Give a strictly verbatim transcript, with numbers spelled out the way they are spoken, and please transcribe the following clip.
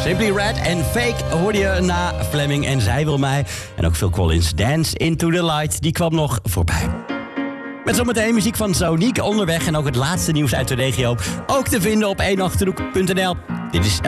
Simply Red en Fake hoorde je na Fleming en Zij Wil Mij. En ook Phil Collins, Dance Into The Light, die kwam nog voorbij. Met zometeen muziek van Sonique onderweg en ook het laatste nieuws uit de regio. Ook te vinden op één achterhoek punt n l. Dit is